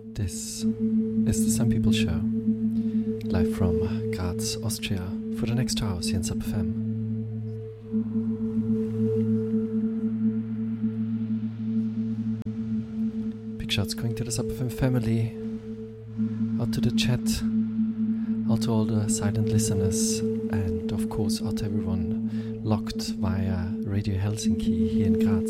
This is the Some People Show, live from Graz, Austria, for the next 2 hours here in Sub FM. Big shouts going to the Sub FM family, out to the chat, out to all the silent listeners, and of course out to everyone locked via Radio Helsinki here in Graz.